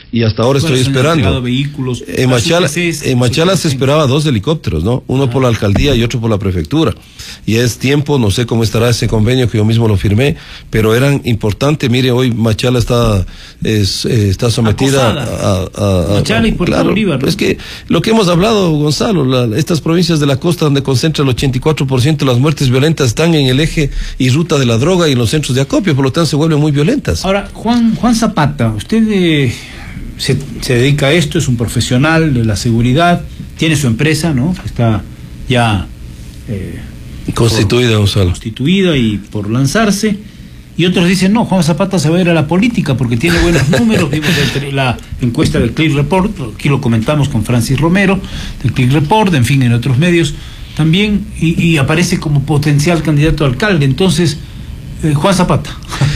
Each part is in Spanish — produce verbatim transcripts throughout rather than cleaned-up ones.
y hasta ahora bueno, estoy esperando. Vehículos, en Machala, en Machala se esperaba dos helicópteros, ¿no? Uno ah. por la alcaldía y otro por la prefectura. Y es tiempo, no sé cómo estará ese convenio que yo mismo lo firmé, pero eran importantes. Mire, hoy Machala está es, eh, está sometida a, a, a Machala y Puerto claro, Bolívar, ¿no? Es que lo que hemos hablado, Gonzalo, la, estas provincias de la costa donde concentra el ochenta y cuatro por ciento de las muertes violentas están en el eje y ruta de la droga y en los centros de acopio, por lo tanto se vuelven muy violentas. Ahora, Juan Juan Zapata, usted eh, se, se dedica a esto, es un profesional de la seguridad, tiene su empresa, ¿no? Está ya eh, constituida, por, Gonzalo. Constituida y por lanzarse. Y otros dicen, no, Juan Zapata se va a ir a la política porque tiene buenos números. Vimos el, la encuesta del Click Report, aquí lo comentamos con Francis Romero, del Click Report, en fin, en otros medios también, y, y aparece como potencial candidato a alcalde. Entonces, eh, Juan Zapata.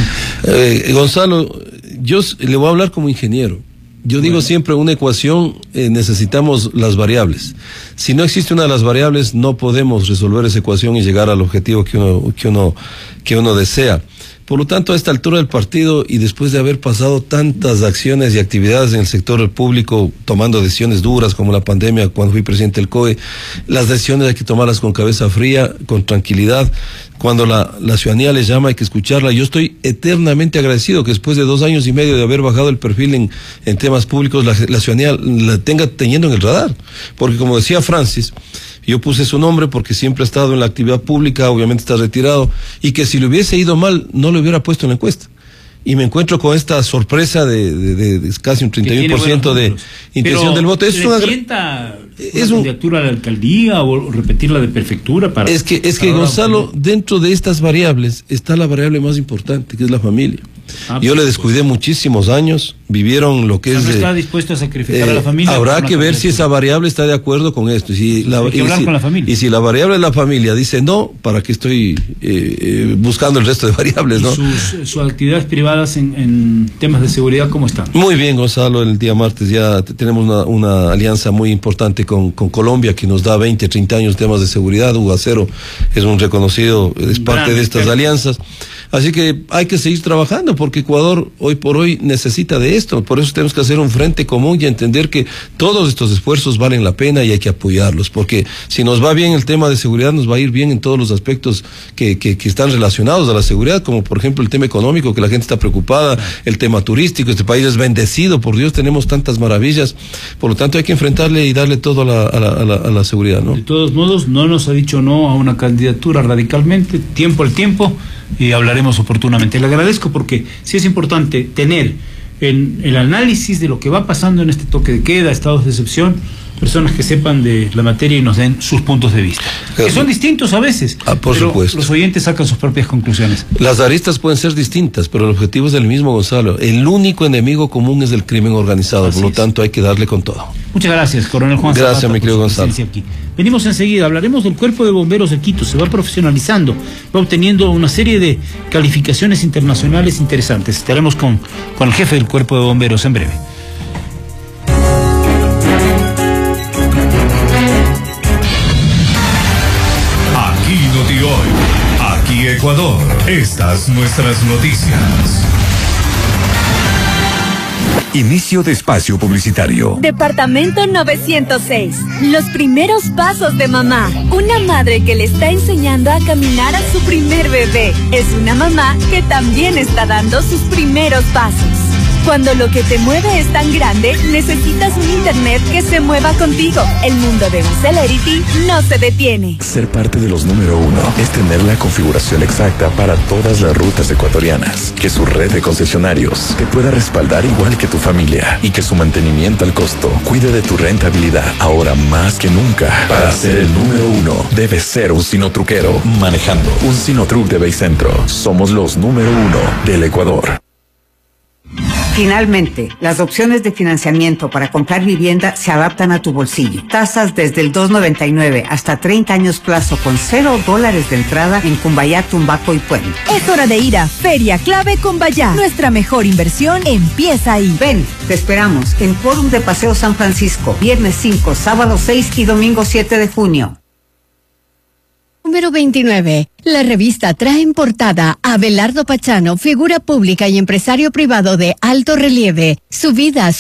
eh, Gonzalo, yo le voy a hablar como ingeniero. Yo digo bueno. siempre, una ecuación eh, necesitamos las variables. Si no existe una de las variables, no podemos resolver esa ecuación y llegar al objetivo que uno, que uno, que uno desea. Por lo tanto, a esta altura del partido y después de haber pasado tantas acciones y actividades en el sector público, tomando decisiones duras como la pandemia cuando fui presidente del C O E, las decisiones hay que tomarlas con cabeza fría, con tranquilidad. Cuando la, la ciudadanía les llama hay que escucharla. Yo estoy eternamente agradecido que después de dos años y medio de haber bajado el perfil en, en temas públicos, la, la ciudadanía la tenga teniendo en el radar. Porque como decía Francis, yo puse su nombre porque siempre ha estado en la actividad pública, obviamente está retirado, y que si le hubiese ido mal, no lo hubiera puesto en la encuesta. Y me encuentro con esta sorpresa de, de, de, de casi un treinta y uno por ciento de intención pero del voto. Es una es una candidatura a la alcaldía o repetirla de prefectura para. Es que, es que Gonzalo, dentro de estas variables está la variable más importante, que es la familia. Ah, yo le descuidé muchísimos años, vivieron lo que o sea, es... no está dispuesto a sacrificar eh, a la familia. Habrá que ver si esa variable está de acuerdo con esto. Si la, hay que hablar y si, con la familia. Y si la variable de la familia dice no, ¿para qué estoy eh, eh, buscando el resto de variables? ¿Y no? sus, sus actividades privadas en, en temas de seguridad cómo están? Muy bien, Gonzalo, el día martes ya tenemos una, una alianza muy importante con, con Colombia que nos da veinte, treinta años de temas de seguridad. Hugo Acero es un reconocido, es parte Gran, de estas claro. alianzas. Así que hay que seguir trabajando porque Ecuador hoy por hoy necesita de esto. Por eso tenemos que hacer un frente común y entender que todos estos esfuerzos valen la pena y hay que apoyarlos. Porque si nos va bien el tema de seguridad, nos va a ir bien en todos los aspectos que, que, que están relacionados a la seguridad, como por ejemplo el tema económico, que la gente está preocupada, el tema turístico. Este país es bendecido, por Dios, tenemos tantas maravillas. Por lo tanto, hay que enfrentarle y darle todo a la, a la, a la, a la seguridad, ¿no? De todos modos, no nos ha dicho no a una candidatura radicalmente, tiempo al tiempo, y hablaremos oportunamente. Le agradezco porque sí es importante tener en el análisis de lo que va pasando en este toque de queda, estados de excepción, personas que sepan de la materia y nos den sus puntos de vista, que son distintos a veces, ah, por pero supuesto. Los oyentes sacan sus propias conclusiones. Las aristas pueden ser distintas, pero el objetivo es el mismo, Gonzalo. El único enemigo común es el crimen organizado, Así por lo es. tanto hay que darle con todo. Muchas gracias, coronel Juan Zapata. Gracias, mi querido Gonzalo. Aquí. Venimos enseguida, hablaremos del Cuerpo de Bomberos de Quito, se va profesionalizando, va obteniendo una serie de calificaciones internacionales interesantes. Estaremos con, con el jefe del Cuerpo de Bomberos en breve. Aquí Noti Hoy, aquí Ecuador, estas nuestras noticias. Inicio de espacio publicitario. Departamento novecientos seis. Los primeros pasos de mamá. Una madre que le está enseñando a caminar a su primer bebé. Es una mamá que también está dando sus primeros pasos. Cuando lo que te mueve es tan grande, necesitas un internet que se mueva contigo. El mundo de un Celerity no se detiene. Ser parte de los número uno es tener la configuración exacta para todas las rutas ecuatorianas. Que su red de concesionarios te pueda respaldar igual que tu familia. Y que su mantenimiento al costo cuide de tu rentabilidad. Ahora más que nunca, para ser el número uno, debes ser un sinotruquero manejando un Sinotruc de Baycentro. Somos los número uno del Ecuador. Finalmente, las opciones de financiamiento para comprar vivienda se adaptan a tu bolsillo. Tasas desde el dos noventa y nueve hasta treinta años plazo con cero dólares de entrada en Cumbayá, Tumbaco y Puente. Es hora de ir a Feria Clave Cumbayá. Nuestra mejor inversión empieza ahí. Ven, te esperamos en Fórum de Paseo San Francisco, viernes cinco, sábado seis y domingo siete de junio. Número veintinueve. La revista trae en portada a Abelardo Pachano, figura pública y empresario privado de alto relieve. Su vida